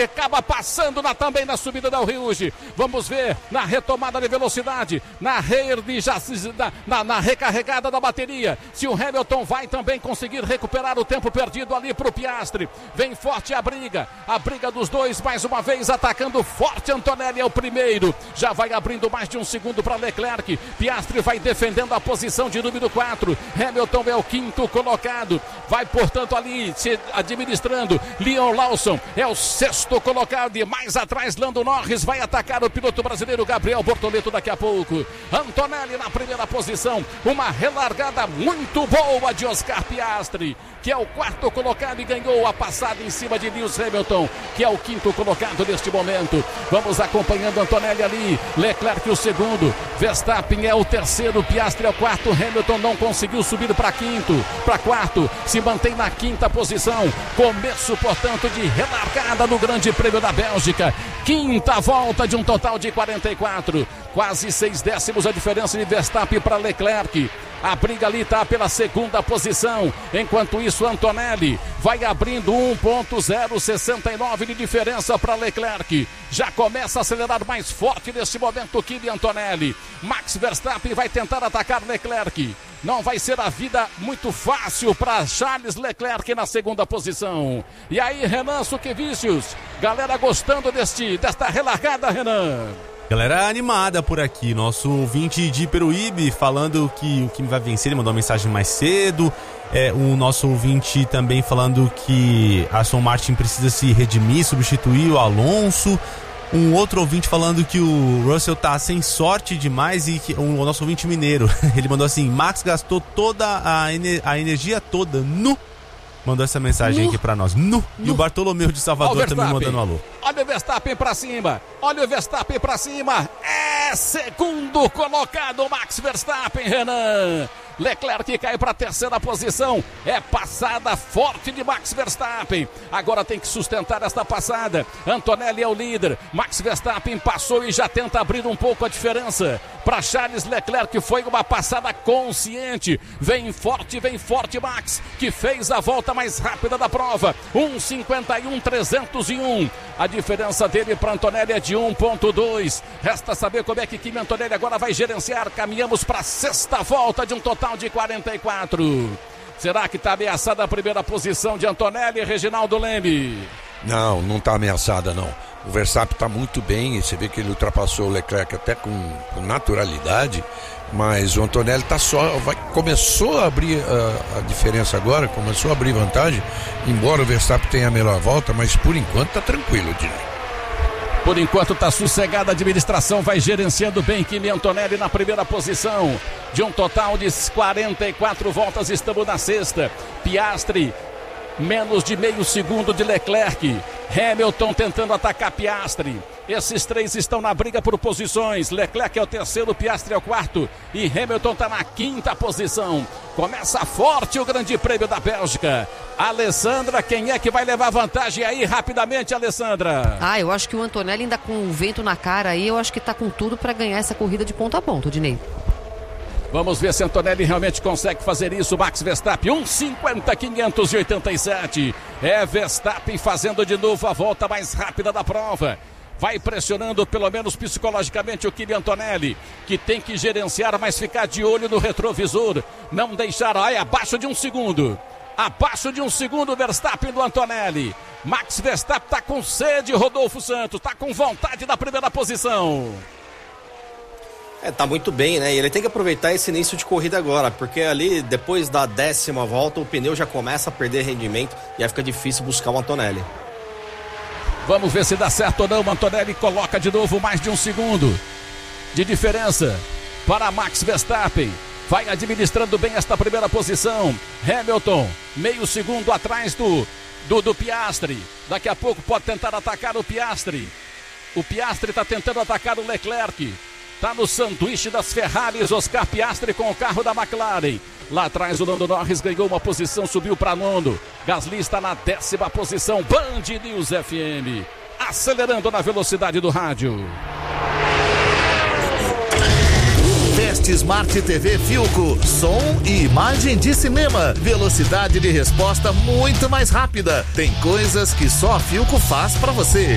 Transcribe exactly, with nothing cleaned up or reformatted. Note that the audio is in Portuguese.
acaba passando na, também na subida da Uriuge. Vamos ver na retomada de velocidade, na, re, na, na, na recarregada da bateria, se o Hamilton vai também conseguir recuperar o tempo perdido ali para o Piastri. Vem forte a briga, a briga dos dois, mais uma vez atacando forte. Antonelli é o primeiro, já vai abrindo mais de um segundo para Leclerc. Piastri vai defendendo a posição de número quatro. Hamilton é o quinto colocado, vai portanto ali se administrando. Leon Lawson é o sexto colocado e mais atrás Lando Norris vai atacar o piloto brasileiro Gabriel Bortoleto daqui a pouco. Antonelli na primeira posição, uma relargada muito boa de Oscar Piastri, que é o quarto colocado e ganhou a passada em cima de Lewis Hamilton, que é o quinto colocado neste momento. Vamos acompanhando Antonelli ali, Leclerc o segundo, Verstappen é o terceiro, Piastri é o quarto, Hamilton não conseguiu subir para quinto, para quarto, se mantém na quinta posição. Começo, portanto, de relargada no Grande Prêmio da Bélgica. Quinta volta de um total de quarenta e quatro, quase seis décimos a diferença de Verstappen para Leclerc. A briga ali está pela segunda posição. Enquanto isso, Antonelli vai abrindo um ponto zero sessenta e nove de diferença para Leclerc. Já começa a acelerar mais forte nesse momento o Kimi Antonelli. Max Verstappen vai tentar atacar Leclerc. Não vai ser a vida muito fácil para Charles Leclerc na segunda posição. E aí, Renan Suquevicius, galera gostando deste, desta relargada, Renan? Galera animada por aqui, nosso ouvinte de Peruíbe falando que o Kimi vai vencer, ele mandou uma mensagem mais cedo. É, o nosso ouvinte também falando que a Aston Martin precisa se redimir, substituir o Alonso. Um outro ouvinte falando que o Russell tá sem sorte demais e que o nosso ouvinte mineiro, ele mandou assim: Max gastou toda a, ener- a energia toda no... Mandou essa mensagem no, aqui pra nós. No, no. E o Bartolomeu de Salvador também mandando um alô. Olha o Verstappen pra cima. Olha o Verstappen pra cima. É segundo colocado Max Verstappen, Renan. Leclerc cai para a terceira posição. É passada forte de Max Verstappen. Agora tem que sustentar esta passada. Antonelli é o líder. Max Verstappen passou e já tenta abrir um pouco a diferença. Para Charles Leclerc foi uma passada consciente. Vem forte, vem forte Max, que fez a volta mais rápida da prova. um cinquenta e um trezentos e um. A diferença dele para Antonelli é de um ponto dois. Resta saber como é que Kimi Antonelli agora vai gerenciar. Caminhamos para a sexta volta de um total de quarenta e quatro. Será que está ameaçada a primeira posição de Antonelli e Reginaldo Leme? Não, não está ameaçada não. O Verstappen está muito bem, e você vê que ele ultrapassou o Leclerc até com, com naturalidade, mas o Antonelli tá só, vai, começou a abrir a, a diferença agora, começou a abrir vantagem, embora o Verstappen tenha a melhor volta, mas por enquanto está tranquilo, Dinei. Por enquanto está sossegada a administração, vai gerenciando bem Kimi Antonelli na primeira posição. De um total de quarenta e quatro voltas, estamos na sexta. Piastri, menos de meio segundo de Leclerc. Hamilton tentando atacar Piastri. Esses três estão na briga por posições. Leclerc é o terceiro, Piastri é o quarto e Hamilton está na quinta posição. Começa forte o Grande Prêmio da Bélgica. Alessandra, quem é que vai levar vantagem aí rapidamente, Alessandra? Ah, eu acho que o Antonelli ainda com o vento na cara aí, eu acho que está com tudo para ganhar essa corrida de ponta a ponta, Dinei. Vamos ver se Antonelli realmente consegue fazer isso. Max Verstappen, um cinquenta quinhentos e oitenta e sete. É Verstappen fazendo de novo a volta mais rápida da prova. Vai pressionando pelo menos psicologicamente o Kimi Antonelli, que tem que gerenciar, mas ficar de olho no retrovisor. Não deixar, olha, abaixo de um segundo. Abaixo de um segundo Verstappen do Antonelli. Max Verstappen está com sede, Rodolfo Santos, está com vontade da primeira posição. É, tá muito bem, né? E ele tem que aproveitar esse início de corrida agora, porque ali, depois da décima volta, o pneu já começa a perder rendimento e aí fica difícil buscar o Antonelli. Vamos ver se dá certo ou não. O Antonelli coloca de novo mais de um segundo de diferença para Max Verstappen. Vai administrando bem esta primeira posição. Hamilton, meio segundo atrás do, do, do Piastri. Daqui a pouco pode tentar atacar o Piastri. O Piastri está tentando atacar o Leclerc. Está no sanduíche das Ferraris, Oscar Piastri com o carro da McLaren. Lá atrás o Lando Norris ganhou uma posição, subiu para nono. Gasly está na décima posição. Band News F M, acelerando na velocidade do rádio. Veste Smart T V Philco, som e imagem de cinema, velocidade de resposta muito mais rápida. Tem coisas que só a Philco faz para você.